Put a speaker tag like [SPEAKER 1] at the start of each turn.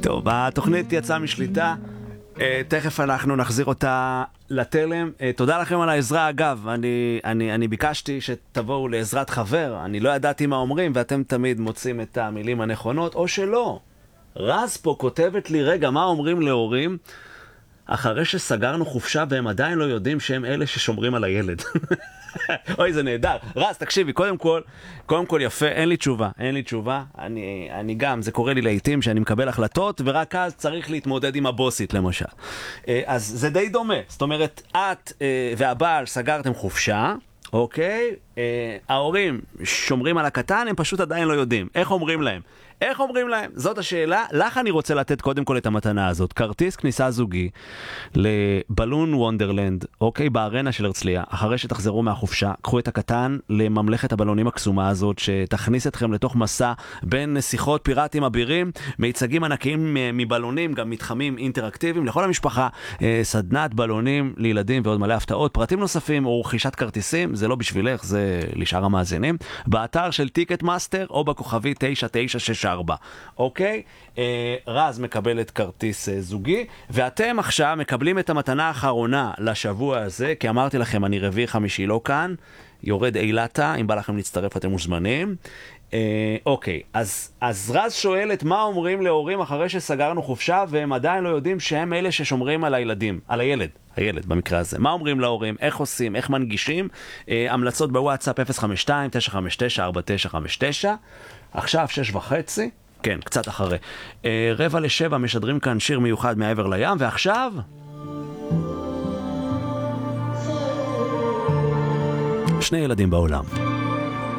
[SPEAKER 1] טוב, התוכנית יצאה משליטה, תכף אנחנו נחזיר אותה לתלם. תודה לכם על העזרה. אגב, אני ביקשתי שתבואו לעזרת חבר, אני לא ידעתי מה אומרים, ואתם תמיד מוצאים את המילים הנכונות, או שלא. רז פה כותבת לי, רגע, מה אומרים להורים אחרי שסגרנו חופשה והם עדיין לא יודעים שהם אלה ששומרים על הילד? אוי, זה נהדר. רז, תקשיבי, קודם כל יפה, אין לי תשובה. אני גם, זה קורה לי לעתים שאני מקבל החלטות, ורק אז צריך להתמודד עם הבוסית, למשל. אז זה די דומה. זאת אומרת, את והבעל סגרתם חופשה, אוקיי? ההורים שומרים על הקטן, הם פשוט עדיין לא יודעים. איך אומרים להם? זאת השאלה. לך אני רוצה לתת קודם כל את המתנה הזאת. כרטיס כניסה זוגי לבלון וונדרלנד, אוקיי? בארנה של הרצליה. אחרי שתחזרו מהחופשה, קחו את הקטן לממלכת הבלונים הקסומה הזאת, שתכניס אתכם לתוך מסע בין שיחות פיראטים אבירים, מיצגים ענקיים מבלונים, גם מתחמים אינטראקטיביים לכל המשפחה, סדנת בלונים לילדים ועוד מלא הפתעות. פרטים נוספים או רכישת כרטיסים, זה לא בשבילך, זה לשאר המאזינים. באתר של טיקט מאסטר או בכוכבי 9964. אוקיי? רז מקבלת כרטיס זוגי, ואתם עכשיו מקבלים את המתנה האחרונה לשבוע הזה, כי אמרתי לכם, אני רביעי חמישי לא כאן, יורד אילתה, אם בא לכם להצטרף אתם מוזמנים. אוקיי, אז רז שואלת מה אומרים להורים אחרי שסגרנו חופשה והם עדיין לא יודעים שהם אלה ששומרים על הילדים, על הילד במקרה הזה. מה אומרים להורים? איך עושים? איך מנגישים? המלצות בוואטסאפ 052-959-4959. עכשיו 6:30, כן, קצת אחרי. 6:45 משדרים כאן שיר מיוחד מעבר לים, ועכשיו שני ילדים בעולם.